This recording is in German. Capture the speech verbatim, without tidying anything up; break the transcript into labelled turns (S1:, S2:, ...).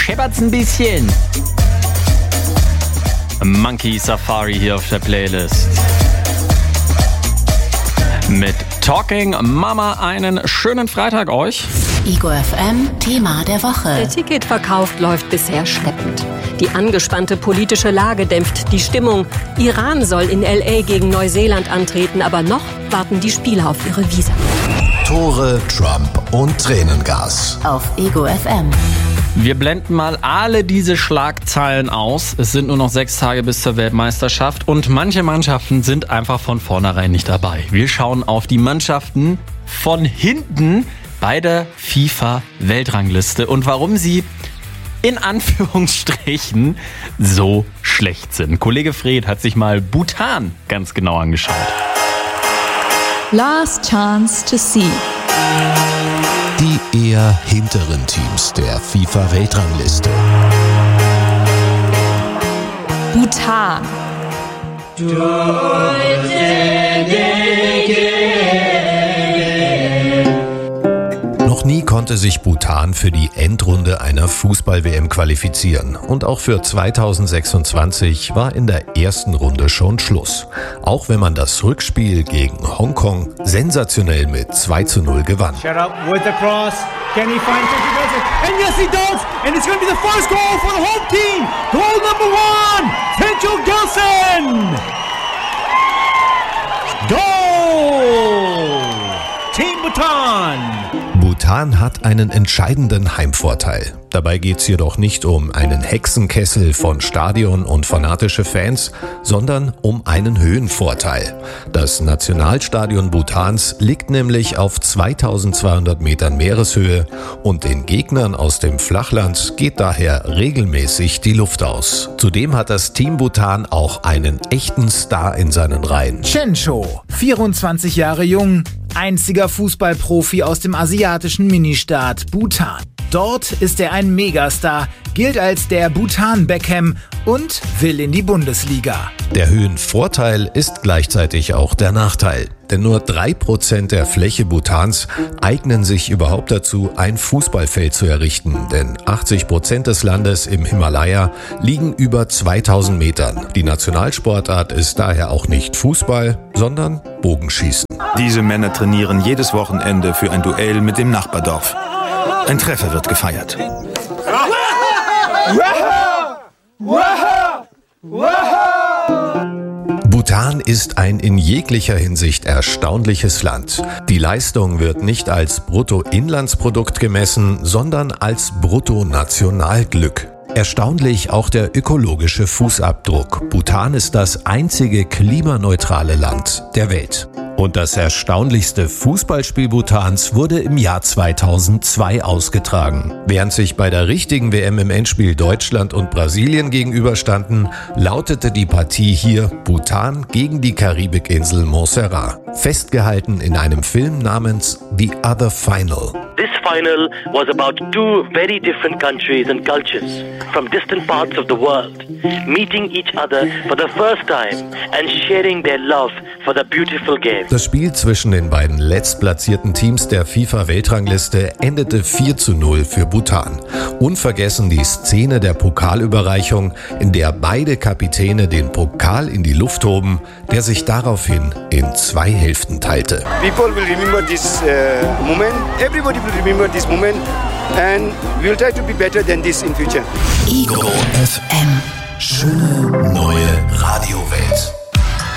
S1: scheppert's ein bisschen. Monkey Safari hier auf der Playlist. Mit Talking Mama einen schönen Freitag euch.
S2: Ego F M Thema der Woche.
S3: Der Ticketverkauf läuft bisher schleppend. Die angespannte politische Lage dämpft die Stimmung. Iran soll in L A gegen Neuseeland antreten, aber noch warten die Spieler auf ihre Visa.
S4: Tore, Trump und Tränengas.
S2: Auf Ego F M.
S1: Wir blenden mal alle diese Schlagzeilen aus. Es sind nur noch sechs Tage bis zur Weltmeisterschaft und manche Mannschaften sind einfach von vornherein nicht dabei. Wir schauen auf die Mannschaften von hinten bei der FIFA-Weltrangliste und warum sie in Anführungsstrichen so schlecht sind. Kollege Fred hat sich mal Bhutan ganz genau angeschaut.
S5: Last chance to see.
S4: Die eher hinteren Teams der FIFA-Weltrangliste.
S5: Bhutan.
S4: Noch nie konnte sich Bhutan für die Endrunde einer Fußball-W M qualifizieren. Und auch für zweitausendsechsundzwanzig war in der ersten Runde schon Schluss. Auch wenn man das Rückspiel gegen Hongkong sensationell mit zwei zu null gewann.
S6: Shut up with the cross. Can he find Sergio Gilson? And yes, he does. And it's going to be the first goal for the home team. Goal number one, Sergio Gilson. Goal! Team Bhutan.
S4: Bhutan hat einen entscheidenden Heimvorteil. Dabei geht es jedoch nicht um einen Hexenkessel von Stadion und fanatische Fans, sondern um einen Höhenvorteil. Das Nationalstadion Bhutans liegt nämlich auf zweitausendzweihundert Metern Meereshöhe und den Gegnern aus dem Flachland geht daher regelmäßig die Luft aus. Zudem hat das Team Bhutan auch einen echten Star in seinen Reihen.
S7: Chen Cho, vierundzwanzig Jahre jung, einziger Fußballprofi aus dem asiatischen Ministaat Bhutan. Dort ist er ein Megastar, gilt als der Bhutan-Beckham und will in die Bundesliga.
S4: Der Höhenvorteil ist gleichzeitig auch der Nachteil. Denn nur drei Prozent der Fläche Bhutans eignen sich überhaupt dazu, ein Fußballfeld zu errichten. Denn achtzig Prozent des Landes im Himalaya liegen über zweitausend Metern. Die Nationalsportart ist daher auch nicht Fußball, sondern Bogenschießen.
S8: Diese Männer trainieren jedes Wochenende für ein Duell mit dem Nachbardorf. Ein Treffer wird gefeiert.
S4: Bhutan ist ein in jeglicher Hinsicht erstaunliches Land. Die Leistung wird nicht als Bruttoinlandsprodukt gemessen, sondern als Bruttonationalglück. Erstaunlich auch der ökologische Fußabdruck. Bhutan ist das einzige klimaneutrale Land der Welt. Und das erstaunlichste Fußballspiel Bhutans wurde im Jahr zweitausendzwei ausgetragen. Während sich bei der richtigen W M im Endspiel Deutschland und Brasilien gegenüberstanden, lautete die Partie hier Bhutan gegen die Karibikinsel Montserrat. Festgehalten in einem Film namens The Other Final.
S9: This final was about two very different countries and cultures from distant parts of the world, meeting each other for the first time and sharing their love for the beautiful game.
S4: Das Spiel zwischen den beiden letztplatzierten Teams der FIFA-Weltrangliste endete vier zu null für Bhutan. Unvergessen die Szene der Pokalüberreichung, in der beide Kapitäne den Pokal in die Luft hoben, der sich daraufhin in zwei Hälften teilte.
S10: People will remember this uh, moment. Everybody will remember this moment, and we'll try to be better than this in future.
S2: Ego F M.
S4: Schöne neue